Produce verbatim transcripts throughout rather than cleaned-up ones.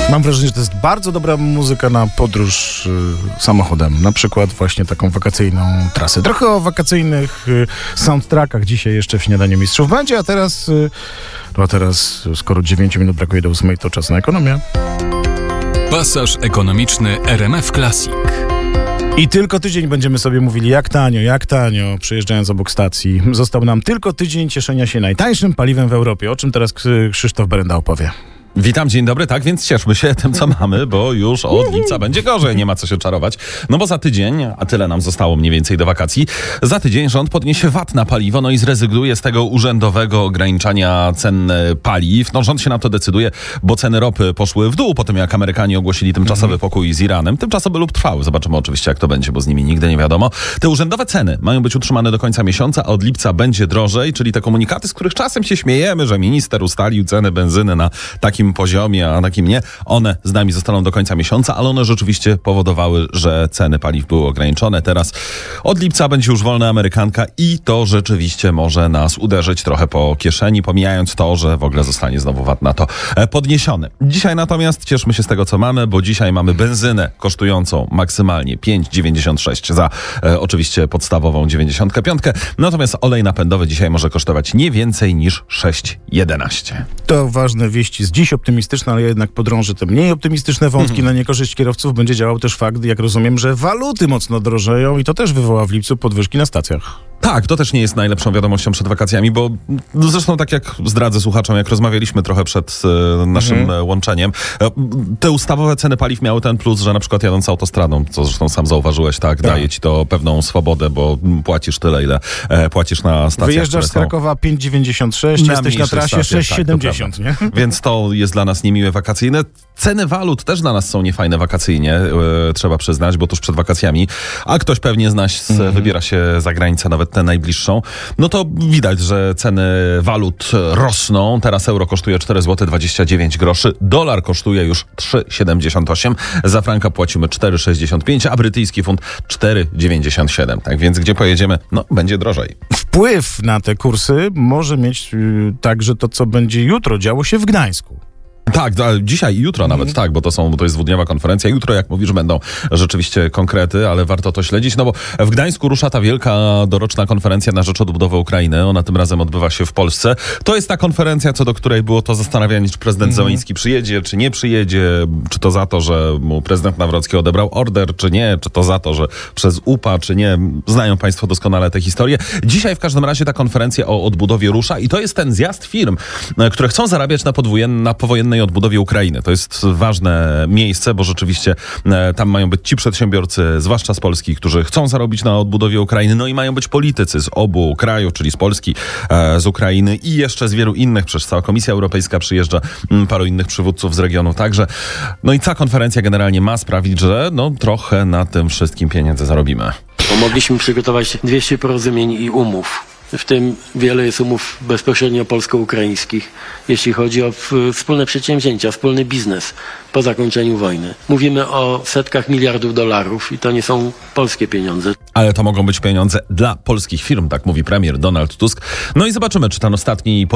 Mam wrażenie, że to jest bardzo dobra muzyka na podróż y, samochodem. Na przykład właśnie taką wakacyjną trasę. Trochę o wakacyjnych y, soundtrackach dzisiaj jeszcze w Śniadaniu Mistrzów będzie, a teraz, y, no a teraz skoro dziewięć minut brakuje do ósmej, to czas na ekonomię. Pasaż ekonomiczny R M F Classic. I tylko tydzień będziemy sobie mówili, jak tanio, jak tanio, przejeżdżając obok stacji. Został nam tylko tydzień cieszenia się najtańszym paliwem w Europie, o czym teraz Krzysztof Berenda opowie. Witam, dzień dobry, tak więc cieszmy się tym, co mamy, bo już od lipca będzie gorzej, nie ma co się czarować. No bo za tydzień, a tyle nam zostało mniej więcej do wakacji, za tydzień rząd podniesie V A T na paliwo, no i zrezygnuje z tego urzędowego ograniczania cen paliw. No rząd się na to decyduje, bo ceny ropy poszły w dół po tym, jak Amerykanie ogłosili tymczasowy pokój z Iranem. Tymczasowy lub trwały, zobaczymy oczywiście, jak to będzie, bo z nimi nigdy nie wiadomo. Te urzędowe ceny mają być utrzymane do końca miesiąca, a od lipca będzie drożej, czyli te komunikaty, z których czasem się śmiejemy, że minister ustalił cenę benzyny na takim poziomie, a takim nie. One z nami zostaną do końca miesiąca, ale one rzeczywiście powodowały, że ceny paliw były ograniczone. Teraz od lipca będzie już wolna amerykanka i to rzeczywiście może nas uderzyć trochę po kieszeni, pomijając to, że w ogóle zostanie znowu V A T na to podniesiony. Dzisiaj natomiast cieszmy się z tego, co mamy, bo dzisiaj mamy benzynę kosztującą maksymalnie pięć dziewięćdziesiąt sześć za e, oczywiście podstawową dziewięćdziesiąt pięć. Natomiast olej napędowy dzisiaj może kosztować nie więcej niż sześć jedenaście. To ważne wieści z dziś, optymistyczne, ale jednak podrąży te mniej optymistyczne wątki. Mm. Na niekorzyść kierowców będzie działał też fakt, jak rozumiem, że waluty mocno drożeją i to też wywoła w lipcu podwyżki na stacjach. Tak, to też nie jest najlepszą wiadomością przed wakacjami, bo no zresztą tak jak zdradzę słuchaczom, jak rozmawialiśmy trochę przed e, naszym mhm. łączeniem, e, te ustawowe ceny paliw miały ten plus, że na przykład jadąc autostradą, co zresztą sam zauważyłeś, tak, tak. daje ci to pewną swobodę, bo płacisz tyle, ile e, płacisz na stacjach. Wyjeżdżasz z Krakowa pięć dziewięćdziesiąt sześć, jesteś na trasie sześć siedemdziesiąt, tak, nie? Więc to jest dla nas niemiłe wakacyjne. Ceny walut też dla nas są niefajne wakacyjnie, e, trzeba przyznać, bo tuż przed wakacjami, a ktoś pewnie z nas mhm. wybiera się za granicę, nawet tę najbliższą, no to widać, że ceny walut rosną. Teraz euro kosztuje cztery złote dwadzieścia dziewięć groszy, dolar kosztuje już trzy siedemdziesiąt osiem, za franka płacimy cztery sześćdziesiąt pięć, a brytyjski funt cztery dziewięćdziesiąt siedem. Tak więc gdzie pojedziemy, no będzie drożej. Wpływ na te kursy może mieć yy, także to, co będzie jutro działo się w Gdańsku. Tak, dzisiaj i jutro nawet, mm. tak, bo to są, bo to jest dwudniowa konferencja. Jutro, jak mówisz, będą rzeczywiście konkrety, ale warto to śledzić, no bo w Gdańsku rusza ta wielka doroczna konferencja na rzecz odbudowy Ukrainy. Ona tym razem odbywa się w Polsce. To jest ta konferencja, co do której było to zastanawianie, czy prezydent mm. Zełenski przyjedzie, czy nie przyjedzie, czy to za to, że mu prezydent Nawrocki odebrał order, czy nie, czy to za to, że przez U P A, czy nie. Znają państwo doskonale tę historię. Dzisiaj w każdym razie ta konferencja o odbudowie rusza i to jest ten zjazd firm, które chcą zarabiać na podwojennej, na powojennej odbudowie Ukrainy. To jest ważne miejsce, bo rzeczywiście e, tam mają być ci przedsiębiorcy, zwłaszcza z Polski, którzy chcą zarobić na odbudowie Ukrainy, no i mają być politycy z obu krajów, czyli z Polski, e, z Ukrainy i jeszcze z wielu innych, przecież cała Komisja Europejska przyjeżdża, m, paru innych przywódców z regionu także. No i ta konferencja generalnie ma sprawić, że no trochę na tym wszystkim pieniędzy zarobimy. Mogliśmy przygotować dwieście porozumień i umów. W tym wiele jest umów bezpośrednio polsko-ukraińskich, jeśli chodzi o wspólne przedsięwzięcia, wspólny biznes po zakończeniu wojny. Mówimy o setkach miliardów dolarów i to nie są polskie pieniądze. Ale to mogą być pieniądze dla polskich firm, tak mówi premier Donald Tusk. No i zobaczymy, czy ten ostatni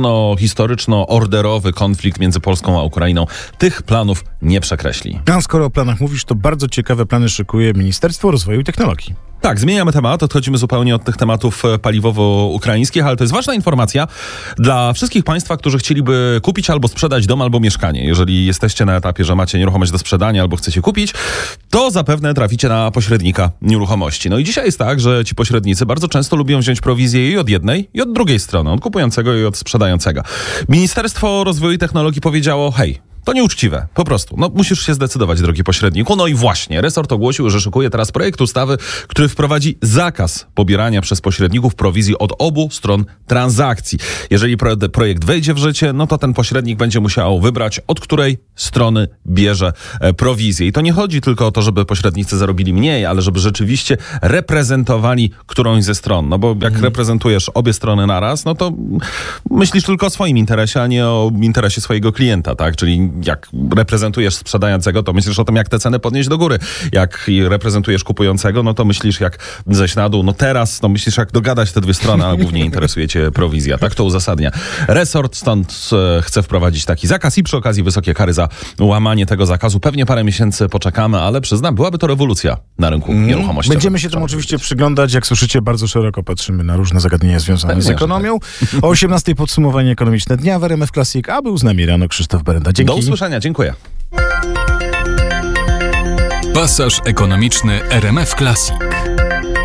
polityczno-historyczno-orderowy konflikt między Polską a Ukrainą tych planów nie przekreśli. A skoro o planach mówisz, to bardzo ciekawe plany szykuje Ministerstwo Rozwoju i Technologii. Tak, zmieniamy temat, odchodzimy zupełnie od tych tematów paliwowo-ukraińskich, ale to jest ważna informacja dla wszystkich państwa, którzy chcieliby kupić albo sprzedać dom, albo mieszkanie. Jeżeli jesteście na etapie, że macie nieruchomość do sprzedania albo chcecie kupić, to zapewne traficie na pośrednika nieruchomości. No i dzisiaj jest tak, że ci pośrednicy bardzo często lubią wziąć prowizję i od jednej, i od drugiej strony, od kupującego i od sprzedającego. Ministerstwo Rozwoju i Technologii powiedziało, hej, to nieuczciwe, po prostu. No musisz się zdecydować, drogi pośredniku. No i właśnie, resort ogłosił, że szykuje teraz projekt ustawy, który wprowadzi zakaz pobierania przez pośredników prowizji od obu stron transakcji. Jeżeli pro- projekt wejdzie w życie, no to ten pośrednik będzie musiał wybrać, od której strony bierze e, prowizję. I to nie chodzi tylko o to, żeby pośrednicy zarobili mniej, ale żeby rzeczywiście reprezentowali którąś ze stron. No bo jak mhm. reprezentujesz obie strony naraz, no to myślisz tylko o swoim interesie, a nie o interesie swojego klienta, tak? Czyli jak reprezentujesz sprzedającego, to myślisz o tym, jak te ceny podnieść do góry. Jak reprezentujesz kupującego, no to myślisz jak ześ na dół. No teraz, no myślisz jak dogadać te dwie strony, a głównie interesuje cię prowizja. Tak to uzasadnia. Resort stąd e, chce wprowadzić taki zakaz i przy okazji wysokie kary za łamanie tego zakazu. Pewnie parę miesięcy poczekamy, ale przyznam, byłaby to rewolucja na rynku nieruchomościowym. Będziemy się temu oczywiście przyglądać. Jak słyszycie, bardzo szeroko patrzymy na różne zagadnienia związane Pewnie, z ekonomią. O osiemnastej podsumowanie ekonomiczne dnia w R M F Classic, a był z nami rano Krzysztof Berenda. Dzięki. Do usłyszenia, dziękuję. Pasaż ekonomiczny R M F Classic.